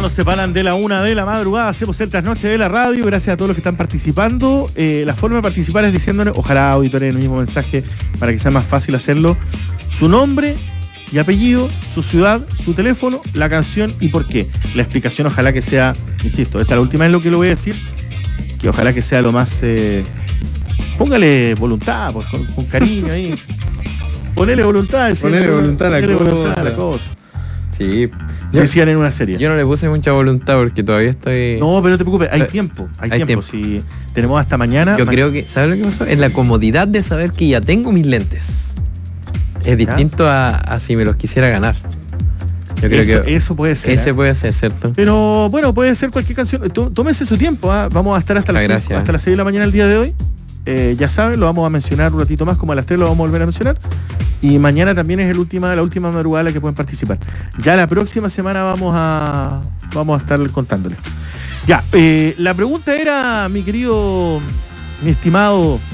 nos separan de la 1 de la madrugada. Hacemos el trasnoche de la radio. Gracias a todos los que están participando. La forma de participar es diciéndonos, ojalá auditores en el mismo mensaje para que sea más fácil hacerlo, su nombre y apellido, su ciudad, su teléfono, la canción y por qué. La explicación ojalá que sea, insisto, esta es la última vez lo que lo voy a decir, que ojalá que sea lo más... póngale voluntad, pues, con cariño ahí. Ponele voluntad. Ponele voluntad a la cosa. Sí. Decían en una serie. Yo no le puse mucha voluntad porque todavía estoy... No, pero no te preocupes, hay tiempo. Si tenemos hasta mañana... Yo creo que, ¿sabes lo que pasó? Es la comodidad de saber que ya tengo mis lentes. Es distinto a si me los quisiera ganar. Yo creo que eso puede ser. Ese puede ser, ¿cierto? Pero bueno, puede ser cualquier canción. Tómese su tiempo. Vamos a estar hasta las 6 de la mañana el día de hoy. Ya saben, lo vamos a mencionar un ratito más, como a las 3 lo vamos a volver a mencionar. Y mañana también es la última madrugada en la que pueden participar. Ya la próxima semana vamos a estar contándoles. Ya, la pregunta era, mi estimado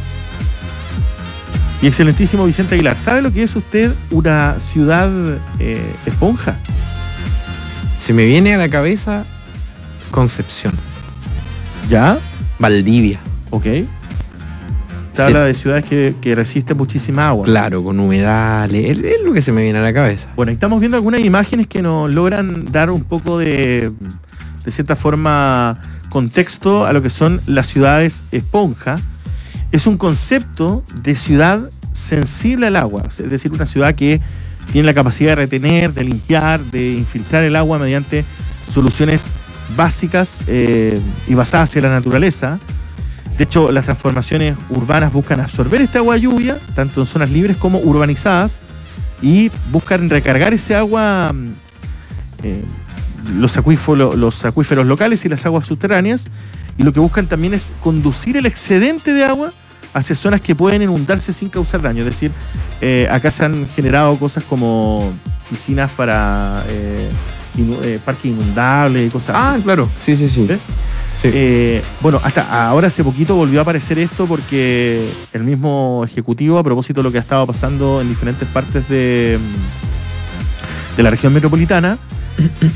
y excelentísimo Vicente Aguilar, ¿sabe lo que es usted una ciudad esponja? Se me viene a la cabeza Concepción. ¿Ya? Valdivia. Ok. Habla de ciudades que resisten muchísima agua. Claro, con humedales, es lo que se me viene a la cabeza. Bueno, estamos viendo algunas imágenes que nos logran dar un poco de cierta forma, contexto a lo que son las ciudades esponja. Es un concepto de ciudad sensible al agua, es decir, una ciudad que tiene la capacidad de retener, de limpiar, de infiltrar el agua mediante soluciones básicas y basadas en la naturaleza. De hecho, las transformaciones urbanas buscan absorber esta agua lluvia, tanto en zonas libres como urbanizadas, y buscan recargar ese agua, los acuíferos locales y las aguas subterráneas, y lo que buscan también es conducir el excedente de agua hacia zonas que pueden inundarse sin causar daño. Es decir, acá se han generado cosas como piscinas para parques inundables y cosas así. Ah, claro, sí. ¿Sí? Sí. Bueno, hasta ahora hace poquito volvió a aparecer esto porque el mismo ejecutivo, a propósito de lo que ha estado pasando en diferentes partes de la región metropolitana,